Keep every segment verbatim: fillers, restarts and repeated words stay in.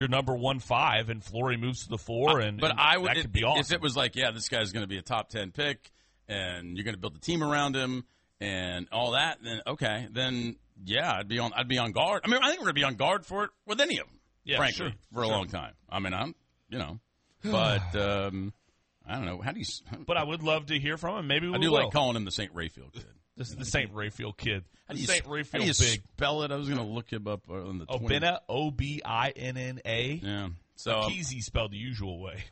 your number one five and Flory moves to the four, and, but and I would, that could it, be awesome. If it was like, yeah, this guy's going to be a top ten pick, and you're going to build the team around him and all that, then okay, then yeah, I'd be on. I'd be on guard. I mean, I think we're going to be on guard for it with any of them, yeah, frankly, sure, for a sure. long time. I mean, I'm, you know, but um, I don't know. How do you? But I would love to hear from him. Maybe we I do will. like calling him the Saint Rayfield kid. This is the Saint Rayfield kid. How do The you, Saint how do you Rayfield big. spell it? I was going to look him up on the twenty. Obinna, O B I N N A. Yeah. So um, Easy spelled the usual way.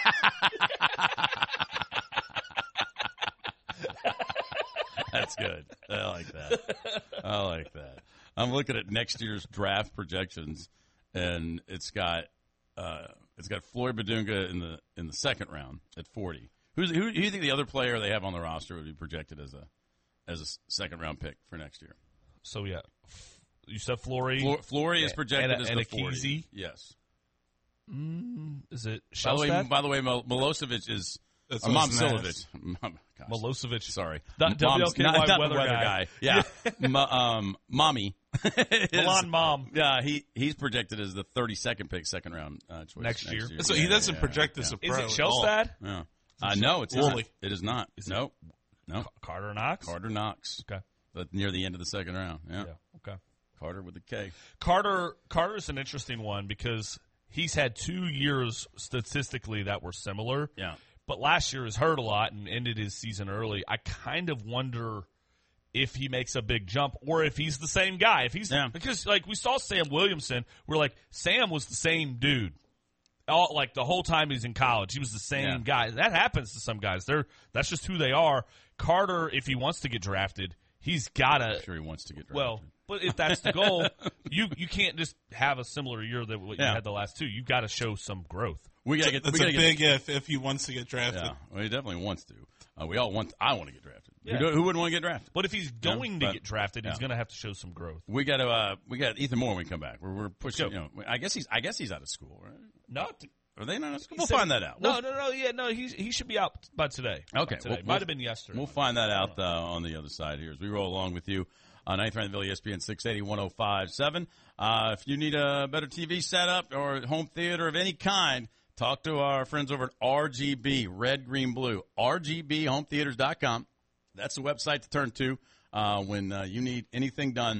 That's good. I like that. I like that. I'm looking at next year's draft projections, and it's got uh, it's got Floyd Badunga in the in the second round at forty. Who's who? Who do you think the other player they have on the roster would be projected as a as a second round pick for next year? So yeah, you said Flory. Flor- Flory is projected and, as and the Akizi? forty. Yes. Mm, is it By the way, Shelstad? by the way, Mil- Milosevic is That's uh, Mom what's nice. Silovic. Mom- gosh. Milosevic. Sorry, Not Mom's- W L K Y not, not weather the weather guy. guy. Yeah, Ma, um, mommy. is- Milan Mom. Yeah, he he's projected as the thirty-second pick, second round uh, choice Next year. So Yeah, he doesn't yeah, project yeah, as a Is pro. it at all. Shelstad? Yeah. Uh, no, it's Woolley. not. It is not. No, no. Carter Knox? Carter Knox. Okay. But near the end of the second round. Yeah. Yeah, okay. Carter with a K. Carter Carter's an interesting one because he's had two years statistically that were similar. Yeah. But last year was hurt a lot and ended his season early. I kind of wonder if he makes a big jump or if he's the same guy. If he's Yeah. because like we saw Sam Williamson, we're like Sam was the same dude. All, like the whole time he's in college, he was the same Yeah. guy. That happens to some guys. They're that's just who they are. Carter, if he wants to get drafted, he's gotta. I'm sure he wants to get drafted. Well, but if that's the goal, you you can't just have a similar year that what Yeah. you had the last two. You've got to show some growth. we gotta get. That's we a gotta big get, if if he wants to get drafted. Yeah, well, he definitely wants to. Uh, we all want. I want to get drafted. Yeah. Who, do- who wouldn't want to get drafted? But if he's going to but- get drafted, he's yeah. going to have to show some growth. We got to. Uh, we got Ethan Moore when we come back. We're, we're pushing. go. You know, I guess he's. I guess he's out of school, right? Not. Are they not out of school? he We'll said- find that out. No, We'll, no, no. Yeah, no. He he should be out by today. Okay, By today. we'll- we'll- might have been yesterday. We'll find that out uh, on the other side here as we roll along with you on ninth Randville E S P N six eighty, one oh five point seven. Uh, if you need a better T V setup or home theater of any kind, talk to our friends over at R G B, Red, Green, Blue, R G B home theaters dot com. That's the website to turn to uh, when uh, you need anything done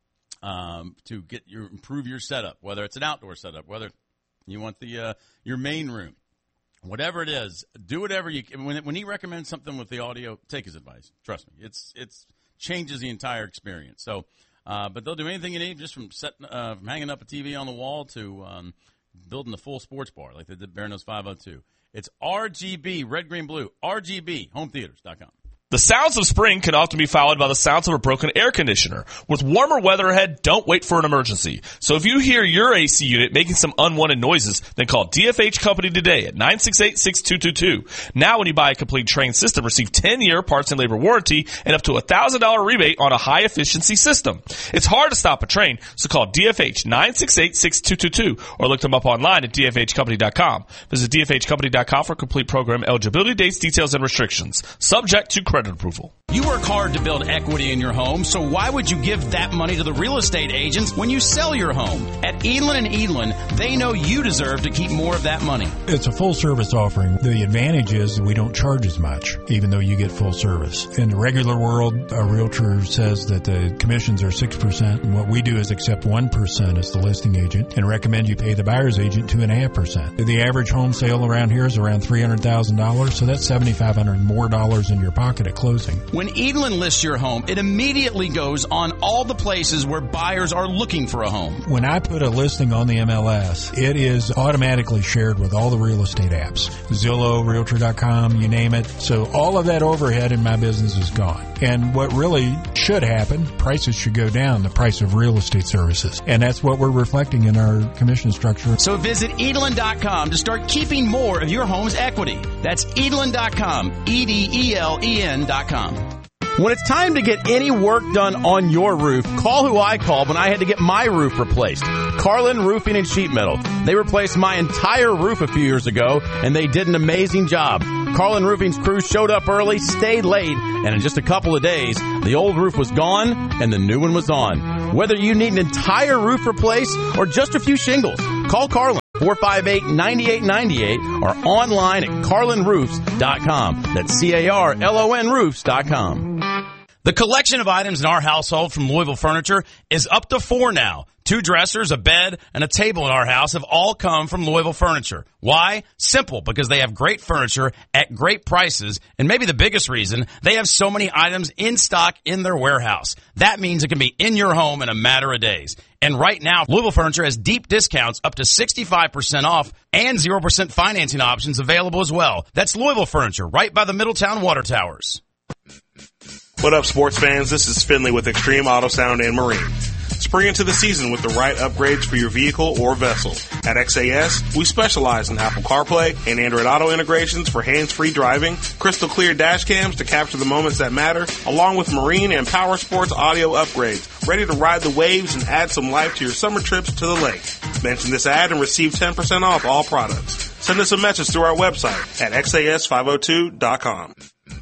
um, to get your improve your setup, whether it's an outdoor setup, whether you want the uh, your main room. Whatever it is, do whatever you can. When, when he recommends something with the audio, take his advice. Trust me, it's it's changes the entire experience. So, uh, but they'll do anything you need, just from setting, uh, from hanging up a T V on the wall to um, building the full sports bar like they did Barano's five oh two. It's R G B, Red, Green, Blue, R G B home theaters dot com. The sounds of spring can often be followed by the sounds of a broken air conditioner. With warmer weather ahead, don't wait for an emergency. So if you hear your A C unit making some unwanted noises, then call D F H Company today at nine six eight, six two two two. Now when you buy a complete Trane system, receive ten-year parts and labor warranty and up to a one thousand dollars rebate on a high-efficiency system. It's hard to stop a Trane, so call D F H nine six eight, six two two two or look them up online at D F H company dot com. Visit D F H company dot com for complete program eligibility, dates, details, and restrictions. Subject to credit approval. You work hard to build equity in your home, so why would you give that money to the real estate agents when you sell your home? At Edlin and Edlin, they know you deserve to keep more of that money. It's a full-service offering. The advantage is that we don't charge as much, even though you get full service. In the regular world, a realtor says that the commissions are six percent, and what we do is accept one percent as the listing agent and recommend you pay the buyer's agent two point five percent. The average home sale around here is around three hundred thousand dollars, so that's seven thousand five hundred dollars more dollars in your pocket at closing. When Edlin lists your home, it immediately goes on all the places where buyers are looking for a home. When I put a listing on the M L S, it is automatically shared with all the real estate apps. Zillow, Realtor dot com, you name it. So all of that overhead in my business is gone. And what really should happen, prices should go down, the price of real estate services. And that's what we're reflecting in our commission structure. So visit Edlin dot com to start keeping more of your home's equity. That's Edlin dot com, E D E L E N dot com. When it's time to get any work done on your roof, call who I called when I had to get my roof replaced. Carlin Roofing and Sheet Metal. They replaced my entire roof a few years ago, and they did an amazing job. Carlin Roofing's crew showed up early, stayed late, and in just a couple of days, the old roof was gone and the new one was on. Whether you need an entire roof replaced or just a few shingles, Call Carlin, four five eight, nine eight nine eight, or online at carlin roofs dot com. That's C A R L O N roofs dot com. The collection of items in our household from Louisville Furniture is up to four now. Two dressers, a bed, and a table in our house have all come from Louisville Furniture. Why? Simple, because they have great furniture at great prices, and maybe the biggest reason, they have so many items in stock in their warehouse. That means it can be in your home in a matter of days. And right now, Louisville Furniture has deep discounts up to sixty-five percent off and zero percent financing options available as well. That's Louisville Furniture, right by the Middletown Water Towers. What up, sports fans? This is Finley with Extreme Auto Sound and Marine. Spring into the season with the right upgrades for your vehicle or vessel. At X A S, we specialize in Apple CarPlay and Android Auto integrations for hands-free driving, crystal clear dash cams to capture the moments that matter, along with marine and power sports audio upgrades, ready to ride the waves and add some life to your summer trips to the lake. Mention this ad and receive ten percent off all products. Send us a message through our website at X A S five oh two dot com.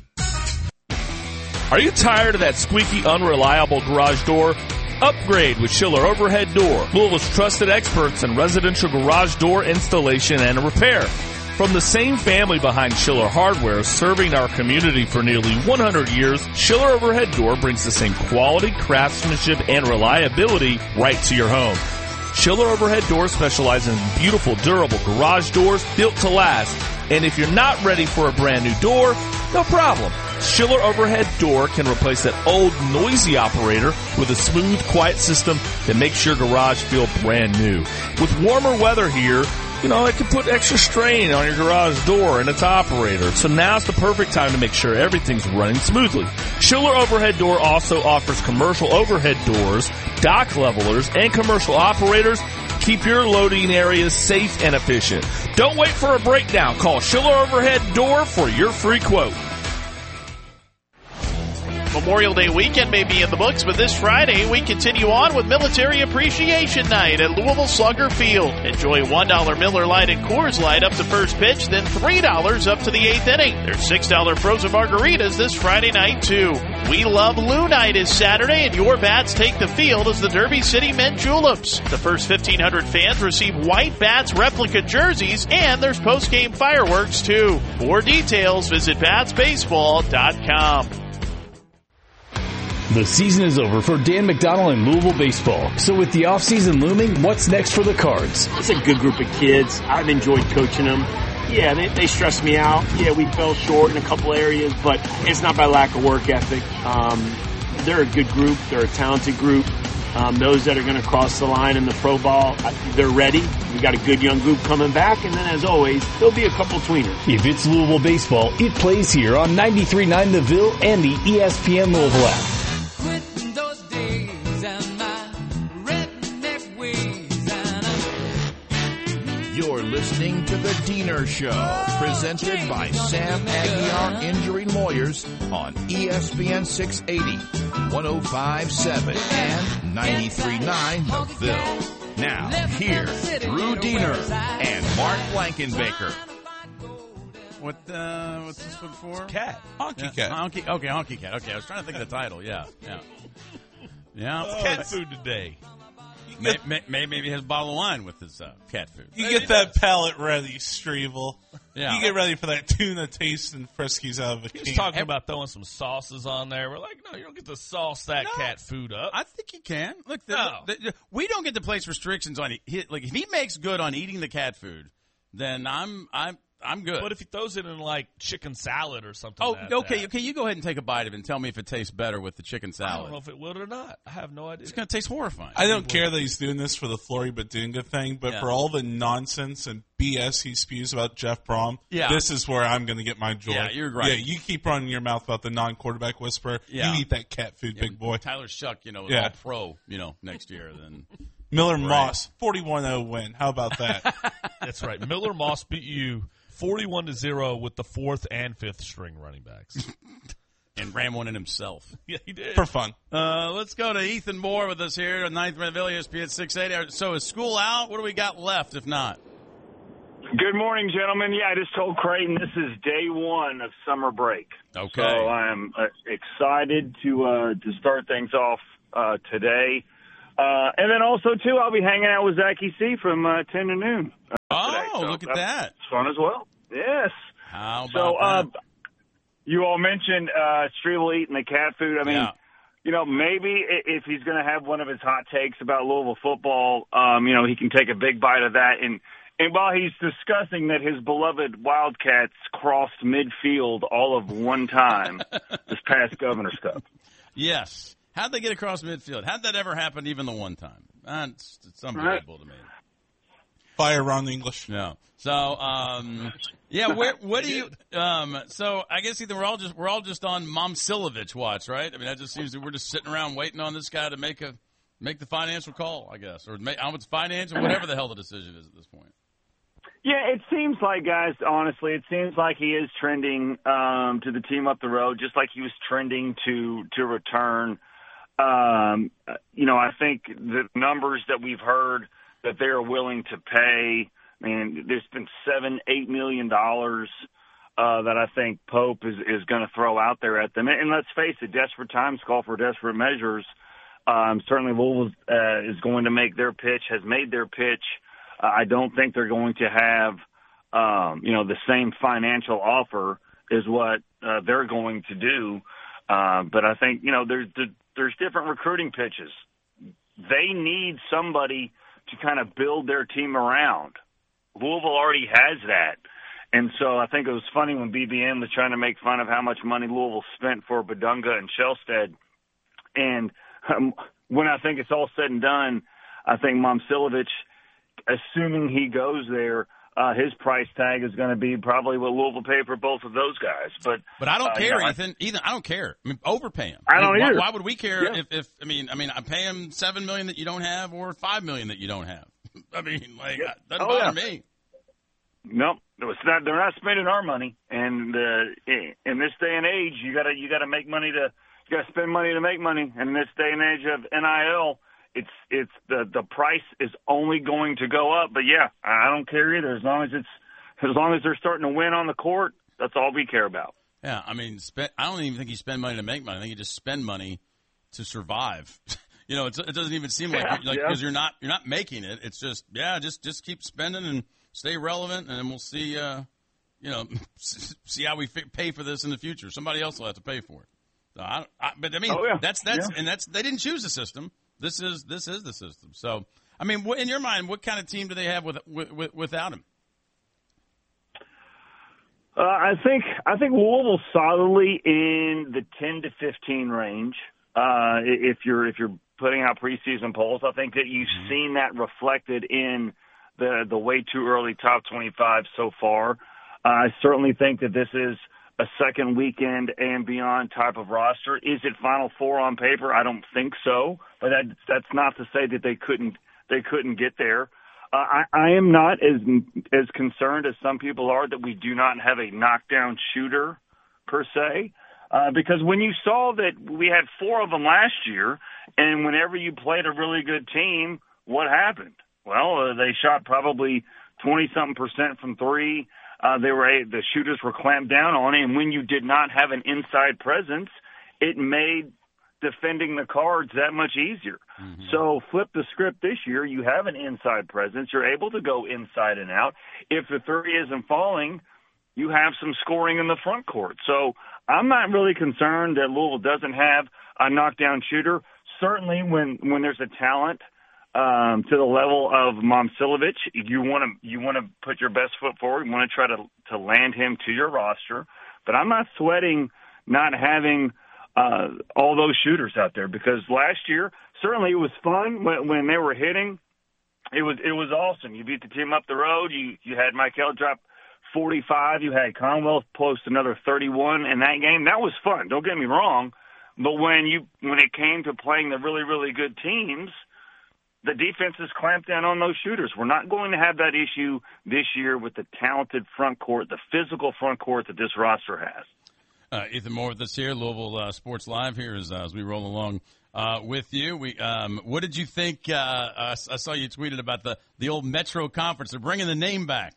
Are you tired of that squeaky, unreliable garage door? Upgrade with Schiller Overhead Door, Louisville's trusted experts in residential garage door installation and repair. From the same family behind Schiller Hardware, serving our community for nearly one hundred years, Schiller Overhead Door brings the same quality, craftsmanship, and reliability right to your home. Schiller Overhead Doors specializes in beautiful, durable garage doors built to last. And if you're not ready for a brand new door, no problem. Schiller Overhead Door can replace that old, noisy operator with a smooth, quiet system that makes your garage feel brand new. With warmer weather here, you know, it can put extra strain on your garage door and its operator. So now's the perfect time to make sure everything's running smoothly. Schiller Overhead Door also offers commercial overhead doors, dock levelers, and commercial operators. Keep your loading areas safe and efficient. Don't wait for a breakdown. Call Schiller Overhead Door for your free quote. Memorial Day weekend may be in the books, but this Friday we continue on with Military Appreciation Night at Louisville Slugger Field. Enjoy one dollar Miller Lite and Coors Light up to first pitch, then three dollars up to the eighth inning. There's six dollar frozen margaritas this Friday night, too. We Love Lou Night is Saturday, and your bats take the field as the Derby City Men Juleps. The first fifteen hundred fans receive White Bats replica jerseys, and there's post-game fireworks, too. For details, visit bats baseball dot com. The season is over for Dan McDonald and Louisville baseball. So with the offseason looming, what's next for the Cards? It's a good group of kids. I've enjoyed coaching them. Yeah, they, they stressed me out. Yeah, we fell short in a couple areas, but it's not by lack of work ethic. Um, they're a good group. They're a talented group. Um, those that are going to cross the line in the pro ball, they're ready. We got a good young group coming back, and then as always, there'll be a couple tweeners. If it's Louisville baseball, it plays here on ninety-three point nine The Ville and the E S P N Louisville app. You're listening to The Diener Show, presented by Sam Aguiar Injury Lawyers on E S P N six eighty, one oh five point seven, and ninety-three point nine The Ville. Now, here's Drew Diener and Mark Blankenbaker. What, uh, what's this one for? Cat. Honky Yeah, Cat. Honky, okay, Honky Cat. Okay, I was trying to think of the title. Yeah, yeah. Yeah. It's cat food today. May, may, may, maybe he has a bottle of wine with his uh, cat food. You get that palate ready, Strevel. Yeah. You get ready for that tuna taste and Friskies out of a He was can. talking about throwing some sauces on there. We're like, no, you don't get to sauce that No. cat food up. I think he can. Look, the, No. the, the, we don't get to place restrictions on it. Like if he makes good on eating the cat food, then I'm I'm I'm good. But if he throws it in like chicken salad or something, oh, like okay, that, okay. You go ahead and take a bite of it and tell me if it tastes better with the chicken I don't salad. know if it will or not. I have no idea. It's going to taste horrifying. I don't care that he's doing this for the Flory Badunga thing, but Yeah. for all the nonsense and B S he spews about Jeff Brom, Yeah. this is where I'm going to get my joy. Yeah, you're right. Yeah, you keep running your mouth about the non-quarterback whisperer. Yeah. You eat that cat food, Yeah, big boy. Tyler Shuck, you know, is Yeah. all pro, you know, next year. Then Miller Moss, forty-one oh win. How about that? That's right. Miller Moss beat you forty-one to zero with the fourth and fifth string running backs. and ran one in himself. Yeah, he did. For fun. Uh, let's go to Ethan Moore with us here at ninth Red Ville, E S P N six eighty. So is school out? What do we got left, if not? Good morning, gentlemen. Yeah, I just told Creighton this is day one of summer break. Okay. So I'm uh, excited to uh, to start things off uh, today. Uh, and then also, too, I'll be hanging out with Zach E C from uh, ten to noon. Uh, oh, so look at that. It's fun as well. Yes. How about so, uh, that? You all mentioned uh, Striebel eating the cat food. I mean, yeah. you know, maybe if he's going to have one of his hot takes about Louisville football, um, you know, he can take a big bite of that. And, and while he's discussing that his beloved Wildcats crossed midfield all of one time this past Governor's Cup. Yes. How'd they get across midfield? How'd that ever happen even the one time? Uh, it's, it's unbelievable right. to me. Fire Ron English. No. So, um, yeah, where, what do you, um, so I guess either we're all just, we're all just on Momcilovic watch, right? I mean, that just seems that we're just sitting around waiting on this guy to make a, make the financial call, I guess, or make, how much finance or whatever the hell the decision is at this point. Yeah, it seems like, guys, honestly, it seems like he is trending, um, to the team up the road, just like he was trending to, to return. Um, you know, I think the numbers that we've heard that they're willing to pay, I mean, there's been seven, eight million dollars uh, that I think Pope is, is going to throw out there at them. And let's face it, desperate times call for desperate measures. Um, certainly Louisville uh, is going to make their pitch, has made their pitch. Uh, I don't think they're going to have, um, you know, the same financial offer is what uh, they're going to do. Uh, but I think, you know, there's there's different recruiting pitches. They need somebody to kind of build their team around. Louisville already has that. And so I think it was funny when B B M was trying to make fun of how much money Louisville spent for Badunga and Shellstead. And um, when I think it's all said and done, I think Momcilovic, assuming he goes there, uh, his price tag is going to be probably what Louisville paid for both of those guys. But but I don't uh, care, you know, Ethan. Ethan, I don't care. I mean, overpay him. I don't I mean, either. Why, why would we care yeah. if, if I mean I mean I pay him seven million that you don't have or five million that you don't have. I mean, like yeah. that doesn't oh, bother yeah. me. No, it's not. They're not spending our money, and uh, in this day and age, you gotta you gotta make money to you gotta spend money to make money. And in this day and age of N I L, it's it's the the price is only going to go up. But yeah, I don't care either. As long as it's as long as they're starting to win on the court, that's all we care about. Yeah, I mean, spend, I don't even think you spend money to make money. I think you just spend money to survive. You know, it's, it doesn't even seem like yeah, you're, like yeah. because you're not you're not making it. It's just yeah, just just keep spending and stay relevant, and then we'll see. Uh, you know, see how we pay for this in the future. Somebody else will have to pay for it. So I, I, but I mean, oh, yeah. that's that's yeah. and that's they didn't choose the system. This is this is the system. So I mean, what, in your mind, what kind of team do they have with, with, with without him? Uh, I think I think Louisville's solidly in the ten to fifteen range. Uh, if you're if you're putting out preseason polls, I think that you've mm-hmm. seen that reflected in the the way too early top twenty-five so far. Uh, I certainly think that this is a second weekend and beyond type of roster. Is it Final Four on paper? I don't think so, but that, that's not to say that they couldn't they couldn't get there. Uh, I, I am not as as concerned as some people are that we do not have a knockdown shooter per se, uh, because when you saw that we had four of them last year, and whenever you played a really good team, what happened? Well, uh, they shot probably twenty-something percent from three. Uh, they were the shooters were clamped down on it, and when you did not have an inside presence, it made defending the cards that much easier. Mm-hmm. So flip the script this year. You have an inside presence. You're able to go inside and out. If the three isn't falling, you have some scoring in the front court. So I'm not really concerned that Louisville doesn't have a knockdown shooter. Certainly when, when there's a talent um, to the level of Momcilovic, you want to you want to put your best foot forward. You want to try to to land him to your roster. But I'm not sweating not having Uh, all those shooters out there, because last year certainly it was fun when, when they were hitting. It was it was awesome. You beat the team up the road. You you had Michael drop forty-five. You had Conwell post another thirty-one in that game. That was fun. Don't get me wrong, but when you when it came to playing the really really good teams, the defenses clamped down on those shooters. We're not going to have that issue this year with the talented front court, the physical front court that this roster has. Uh, Ethan Moore with us here, Louisville uh, Sports Live here as, uh, as we roll along uh, with you. We, um, what did you think? Uh, I, I saw you tweeted about the, the old Metro Conference. They're bringing the name back.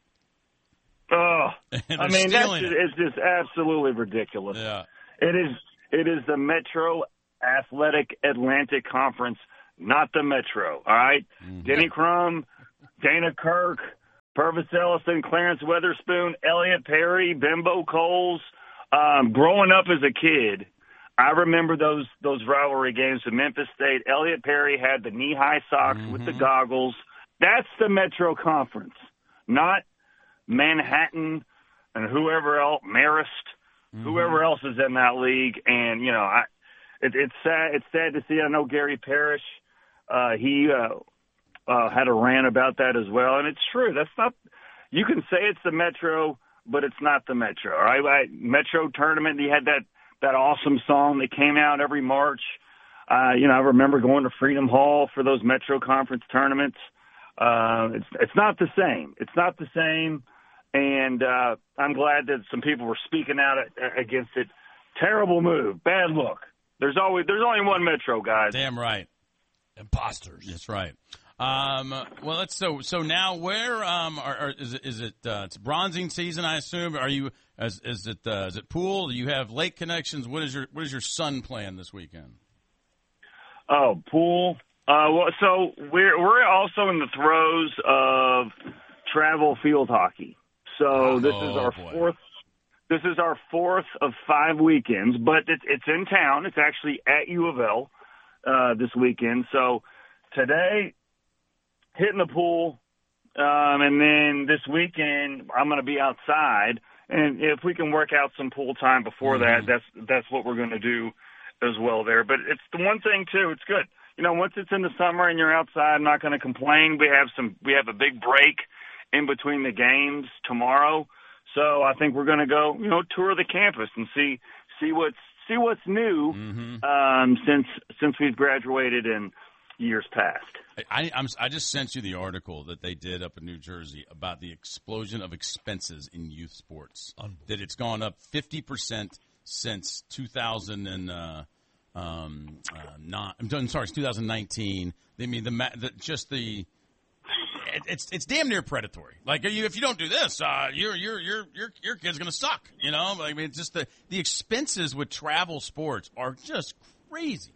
Oh, I mean, that's just, it's just absolutely ridiculous. Yeah. It is. It is the Metro Athletic Atlantic Conference, not the Metro, all right? Mm-hmm. Denny Crum, Dana Kirk, Purvis Ellison, Clarence Weatherspoon, Elliott Perry, Bimbo Coles. Um, growing up as a kid, I remember those those rivalry games with Memphis State. Elliott Perry had the knee-high socks mm-hmm. with the goggles. That's the Metro Conference, not Manhattan and whoever else, Marist, mm-hmm. whoever else is in that league. And, you know, I, it, it's sad. It's sad to see. I know Gary Parrish, uh, he uh, uh, had a rant about that as well. And it's true. That's not – you can say it's the Metro, but it's not the Metro. All right? I, Metro Tournament, he had that, that awesome song that came out every March. Uh, you know, I remember going to Freedom Hall for those Metro Conference tournaments. Uh, it's it's not the same. It's not the same, and uh, I'm glad that some people were speaking out against it. Terrible move, bad look. There's always there's only one Metro, guys. Damn right, imposters. That's right. Um, well, let's so so now where um are, are, is it is it uh, it's bronzing season? I assume. Are you is, is it uh, is it pool? Do you have lake connections? What is your what is your son plan this weekend? Oh, pool. Uh, well, so we're we're also in the throes of travel field hockey. So this oh, is our boy. fourth. This is our fourth of five weekends, but it's it's in town. It's actually at U of L uh, this weekend. So today, hitting the pool, um, and then this weekend I'm going to be outside. And if we can work out some pool time before mm-hmm. that, that's that's what we're going to do as well there. But it's the one thing too. It's good. You know, once it's in the summer and you're outside, I'm not going to complain. We have some, we have a big break in between the games tomorrow, so I think we're going to go, you know, tour the campus and see see what's see what's new mm-hmm. um, since since we've graduated in years past. I I'm, I just sent you the article that they did up in New Jersey about the explosion of expenses in youth sports. That it's gone up fifty percent since two thousand and. Uh, Um, uh, not. I'm done. Sorry, it's two thousand nineteen. I mean, the, the just the. It, it's it's damn near predatory. Like you, if you don't do this, uh, your your your your your kid's gonna suck. You know, I mean, it's just the the expenses with travel sports are just crazy.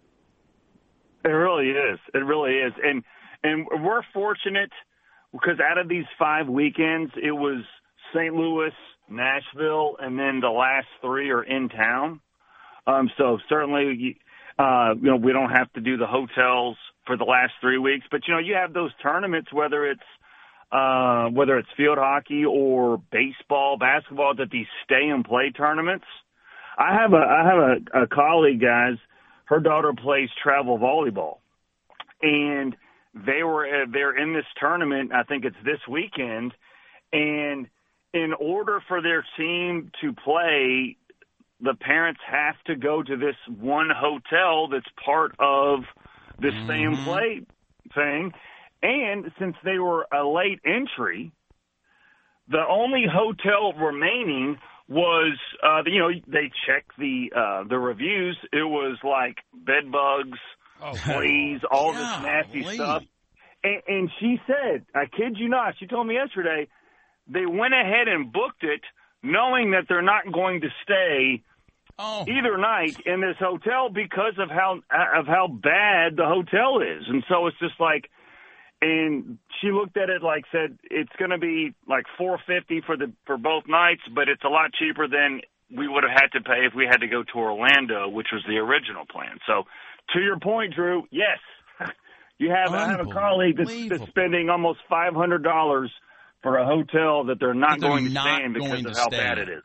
It really is. It really is, and and we're fortunate because out of these five weekends, it was Saint Louis, Nashville, and then the last three are in town. Um, so certainly, uh, you know, we don't have to do the hotels for the last three weeks, but you know, you have those tournaments, whether it's, uh, whether it's field hockey or baseball, basketball, that these stay and play tournaments. I have a, I have a, a colleague, guys, her daughter plays travel volleyball, and they were, uh, they're in this tournament. I think it's this weekend. And in order for their team to play, the parents have to go to this one hotel that's part of this mm-hmm. stay and play thing. And since they were a late entry, the only hotel remaining was, uh, you know, they checked the uh, the reviews. It was like bed bugs, oh, fleas, all this nasty Lee. stuff. And, and she said, I kid you not, she told me yesterday, they went ahead and booked it knowing that they're not going to stay oh. either night in this hotel because of how of how bad the hotel is. And so it's just like, and she looked at it like said it's going to be like four fifty for the for both nights, but it's a lot cheaper than we would have had to pay if we had to go to Orlando, which was the original plan. So to your point, Drew, yes, you have I have a colleague that's, that's spending almost five hundred dollars for a hotel that they're not they're going to not stay in because of how stay. bad it is.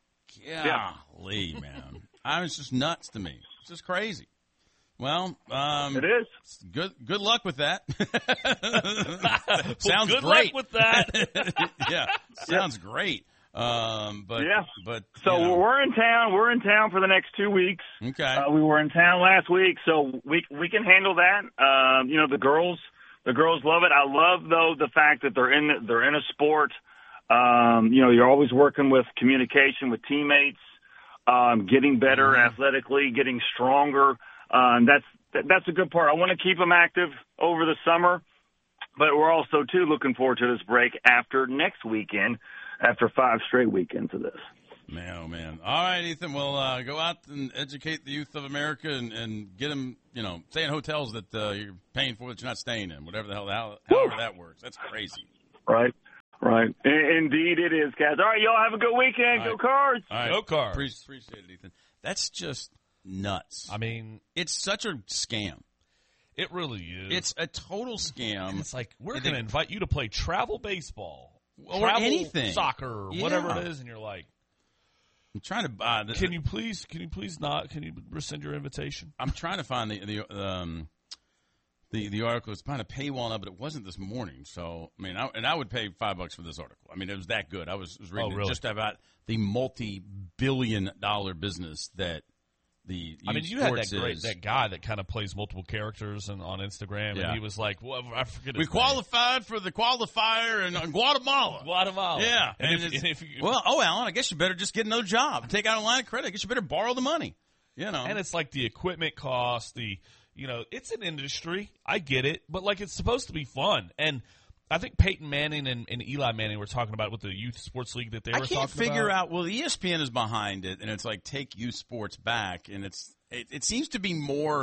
Golly, yeah. man. I was just nuts to me. It's just crazy. Well, um, it is. Good Good luck with that. Sounds well, good great. Luck with that. yeah, sounds great. Um, but yeah, but so you know. we're in town. We're in town for the next two weeks. Okay. Uh, we were in town last week, so we we can handle that. Um, you know, the girls the girls love it. I love though the fact that they're in the, they're in a sport. Um, you know, you're always working with communication with teammates, um, getting better mm-hmm. athletically, getting stronger. Um, that's that, that's a good part. I want to keep them active over the summer, but we're also too looking forward to this break after next weekend. After five straight weekends of this. Man, oh, man. All right, Ethan, well, uh, go out and educate the youth of America and, and get them, you know, stay in hotels that uh, you're paying for that you're not staying in, whatever the hell, how, however that works. That's crazy. Right, right. Indeed it is, guys. All right, y'all have a good weekend. Go Cards. All right. Go Cards. Pre- appreciate it, Ethan. That's just nuts. I mean, it's such a scam. It really is. It's a total scam. And it's like, we're And going to they- invite you to play travel baseball. Or travel anything. soccer, Yeah. whatever it is, and you're like, I'm trying to buy. The, can you please, can you please not? Can you rescind your invitation? I'm trying to find the the um the the article. It's behind a paywall now, but it wasn't this morning. So I mean, I, and I would pay five bucks for this article. I mean, it was that good. I was, was reading Oh, it really? just about the multi-billion dollar business that the. I mean, youth you had sports that great is. that guy that kind of plays multiple characters and on Instagram, Yeah. and he was like, "Well, I forget." We his qualified for the qualifier in uh, Guatemala. name. Guatemala. Yeah, and, and if, it's- and if you, Well, oh, Alan, I guess you better just get another job. Take out a line of credit. I guess you better borrow the money. You know, and it's like the equipment cost, the you know, it's an industry. I get it, but like it's supposed to be fun. And I think Peyton Manning and, and Eli Manning were talking about with the youth sports league that they I were can't talking figure about. out. Well, E S P N is behind it, and it's like take youth sports back, and it's it, it seems to be more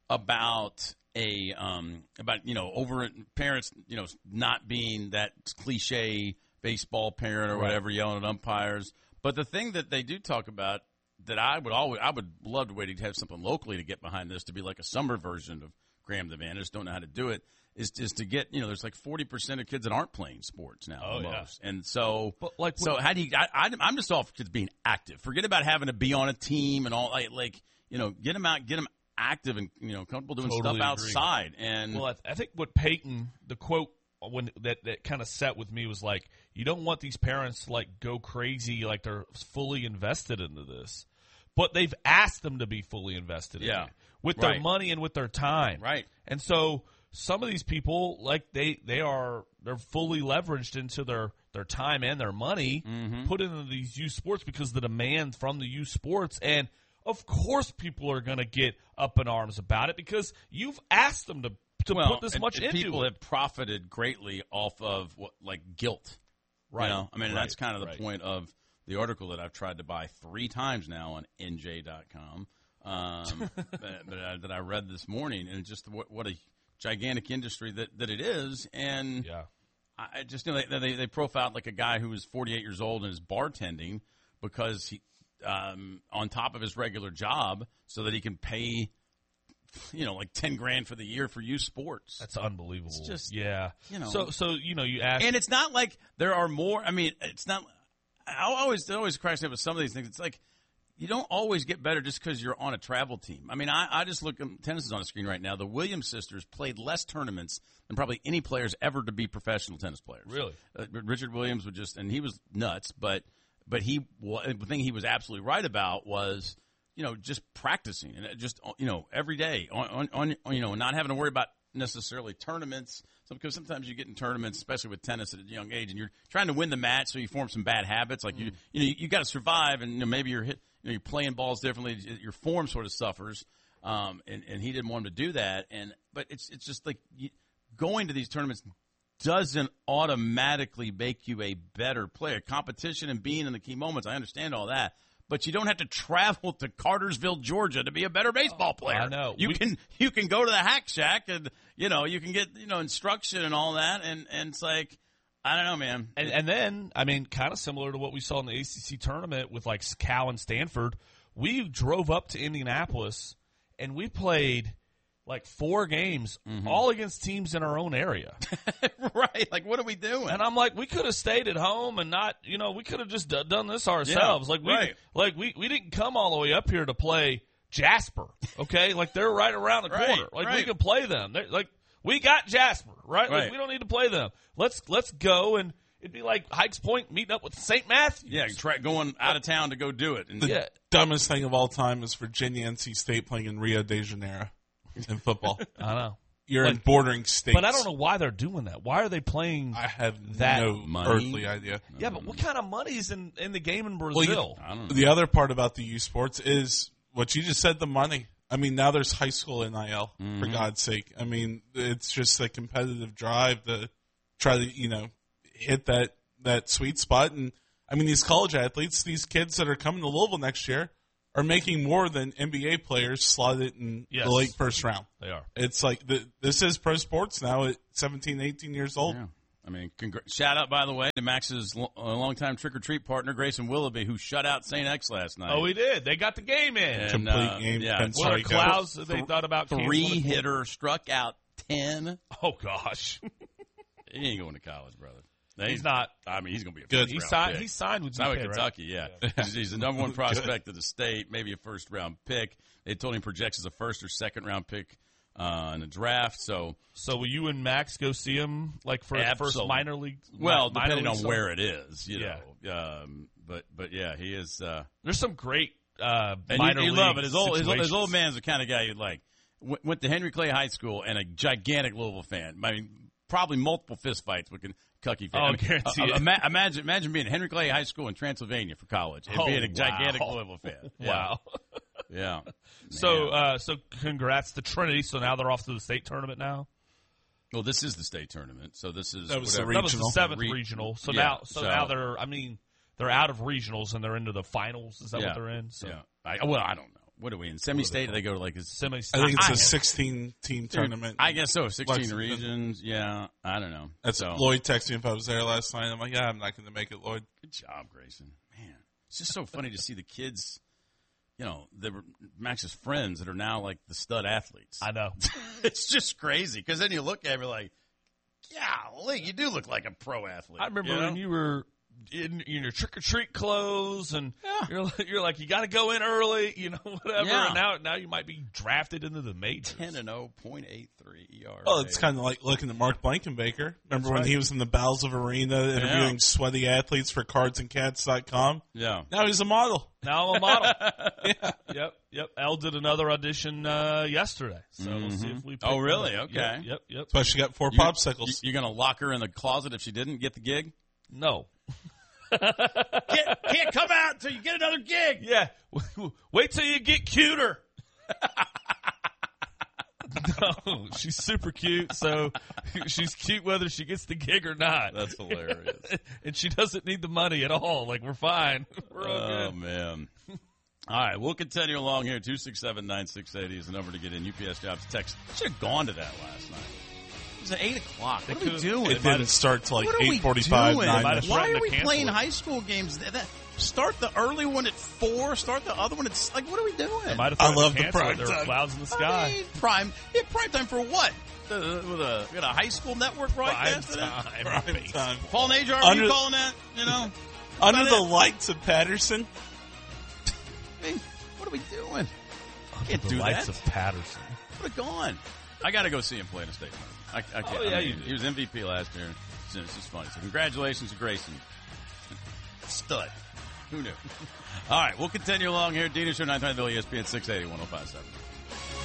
about a um about you know over parents you know not being that cliche baseball parent or Right. whatever yelling at umpires. But the thing that they do talk about that I would always I would love to wait to have something locally to get behind this to be like a summer version of Graham the Van. I just don't know how to do it. Is is to get you know there's like forty percent of kids that aren't playing sports now Oh, almost, and so But, like, so when- how do you? I, I, I'm just all for kids being active. Forget about having to be on a team and all. Like, like you know, get them out, get them active, and you know, comfortable doing Totally stuff agree. outside. And Well, I, I think what Peyton, the quote when that that kind of set with me was like, you don't want these parents to like go crazy, like they're fully invested into this, but they've asked them to be fully invested Yeah. in it with their Right. money and with their time, Right. And so some of these people, like they they are they're fully leveraged into their their time and their money Mm-hmm. put into these youth sports because the demand from the youth sports. And of course people are going to get up in arms about it because you've asked them to to well, put this and- much and into people it. have profited greatly off of what like guilt. Right. You know? I mean, Right. that's kind of the Right. point of the article that I've tried to buy three times now on N J dot com um, that, that, I, that I read this morning, and just what, what a gigantic industry that, that it is. And Yeah. I just you know they, they they profiled like a guy who was forty-eight years old and is bartending because he um, on top of his regular job so that he can pay you know like ten grand for the year for youth sports. That's unbelievable. It's just, yeah. you know. So so you know you ask And it's not like there are more. I mean, it's not. I always it always cracks me up with some of these things. It's like you don't always get better just because you're on a travel team. I mean, I, I just look. Tennis is on the screen right now. The Williams sisters played less tournaments than probably any players ever to be professional tennis players. Really? uh, Richard Williams would just, and he was nuts. But but he the thing he was absolutely right about was you know just practicing and just you know every day on, on, on you know not having to worry about necessarily tournaments. So because sometimes you get in tournaments, especially with tennis at a young age, and you're trying to win the match, so you form some bad habits. Like you, you know, you, you got to survive, and you know, maybe you're hit, you know, you're playing balls differently. Your form sort of suffers, um, and and he didn't want him to do that. And but it's it's just like you, going to these tournaments doesn't automatically make you a better player. Competition and being in the key moments, I understand all that. But you don't have to travel to Cartersville, Georgia, to be a better baseball player. I know. You We- can you can go to the Hack Shack and you know you can get you know instruction and all that, and, and it's like I don't know, man. And, and then, I mean, kind of similar to what we saw in the A C C tournament with like Cal and Stanford, we drove up to Indianapolis and we played like four games, Mm-hmm. all against teams in our own area. Right? Like, what are we doing? And I'm like, we could have stayed at home and not, you know, we could have just d- done this ourselves. Yeah, like we, right. like we, we didn't come all the way up here to play Jasper. Okay, like they're right around the Right, corner. Like we right. could play them. They're, like we got Jasper, right? Like Right. we don't need to play them. Let's let's go and it'd be like Hikes Point meeting up with Saint Matthews. Yeah, try going out of town to go do it. And The Yeah. dumbest thing of all time is Virginia N C State playing in Rio de Janeiro in football. I know. You're in But- bordering states. But I don't know why they're doing that. Why are they playing? I have that no money. earthly idea. yeah, but what kind of money's in, in the game in Well, Brazil? you- I don't know. the other part about the youth sports is what you just said, the money. I mean, now there's high school N I L, for God's sake. I mean, it's just a competitive drive to try to, you know, hit that, that sweet spot. And I mean, these college athletes, these kids that are coming to Louisville next year, are making more than N B A players slotted in Yes. the late first round. They are. It's like the, this is pro sports now at seventeen, eighteen years old. Yeah. I mean, congr- shout out, by the way, to Max's lo- uh, longtime trick-or-treat partner, Grayson Willoughby, who shut out Saint X last night. Oh, he did. They got the game in. And, Complete uh, game. Yeah, Penn What are State clouds goes. that they thought about? Kansas? Three-hitter, struck out ten. Oh, gosh. He ain't going to college, brother. He's not. I mean, he's going to be a Good. first He round signed, pick. he signed with G Signed K, with right? Kentucky, yeah. he's, he's the number one prospect of the state, maybe a first-round pick. They told him projects as a first- or second-round pick uh, in the draft, so... So will you and Max go see him, like, for his first Absolutely. minor league? Well, minor depending league on summer? where it is, you Yeah. know. Um, but, but, yeah, he is... Uh, There's some great uh, and minor you, you league love it. His old, his, old, his situations. old man's the kind of guy you'd like. Went, went to Henry Clay High School and a gigantic Louisville fan. I mean, probably multiple fistfights with Kentucky fans. Oh, I mean, guarantee uh, it. ima- imagine, imagine being at Henry Clay High School in Transylvania for college and Oh, being a gigantic wow. Louisville fan. Yeah. Wow. Yeah. So, Man. uh, so congrats to Trinity. So now they're off to the state tournament now. Well, this is the state tournament, so this is That was the whatever. That was the Regional. seventh Re- regional. So yeah, now, so, so- now they're. I mean, they're out of regionals and they're into the finals. Is that yeah. what they're in? So Yeah. I, well, I don't know. What are we in? Semi-state? Or they go to like a semi. I think it's I- a sixteen-team tournament. I guess so. Sixteen Lexington. regions. Yeah. I don't know. That's so. Lloyd texted me if I was there last night. I'm like, yeah, I'm not going to make it, Lloyd. Good job, Grayson. Man, it's just so funny to see the kids, you know, they were Max's friends that are now like the stud athletes. I know. It's just crazy because then you look at me like, golly, you do look like a pro athlete. I remember you know? when you were in, in your trick or treat clothes, and Yeah. you're like- you're like you got to go in early, you know, whatever. Yeah. And now now you might be drafted into the majors. ten and oh point eight three E R A. Well, it's kind of like looking at Mark Blankenbaker. Remember when right. he was in the bowels of arena interviewing sweaty athletes for cards and cats dot com? Yeah. Now he's a model. Now I'm a model. Yep, yep. Elle did another audition uh, yesterday, so we'll see if we. Pick Oh, really? them up. Okay. Yep, yep. yep. That's why she got four You- popsicles. You, are going to lock her in the closet if she didn't get the gig? No. Get, can't come out until you get another gig. Yeah. Wait till you get cuter. No, she's super cute, so she's cute whether she gets the gig or not. That's hilarious. And she doesn't need the money at all. Like, we're fine. We're all Oh, good. man. All right, we'll continue along here. two six seven, nine six eight zero is the number to get in. U P S Jobs text. I should have gone to that last night. It was at eight o'clock. What are we doing? It didn't start till like What are we eight forty-five, doing? nine. Might have Why threatened are to we cancel playing it. high school games? That, that- start the early one at four. Start the other one at s- like. What are we doing? Might have I thought love to the cancel it. prime There are time. clouds in the I sky. mean, prime. Yeah, prime time for what? Uh, with a we got a high school network Prime broadcast. today? time. Prime time. Paul Najar, are Under- you calling that? You know, Under about the it? lights of Patterson. I mean, what are we doing? Can't The do lights that. of Patterson. Put it gone. I got to go see him play in a state tournament. I, I can't. Oh, yeah, I mean, you do. he was M V P last year. It's, it's just funny. So congratulations to Grayson. Stud. Who knew? All right, we'll continue along here. Dina Show, nine thirty, E S P N six eighty, one oh five seven.